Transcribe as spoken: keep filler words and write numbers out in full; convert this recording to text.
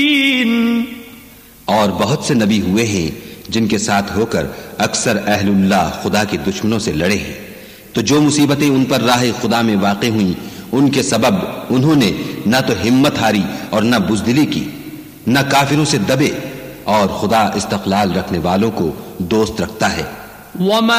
और बहुत से नबी हुए हैं जिनके साथ होकर अक्सर अहलुल्लाह खुदा के दुश्मनों से लड़े हैं, तो जो मुसीबतें उन पर राह खुदा में वाक़े हुई उनके सबब उन्होंने न तो हिम्मत हारी और न बुज़दिली की, न काफिरों से दबे, और खुदा इस्तक़लाल रखने वालों को दोस्त रखता है।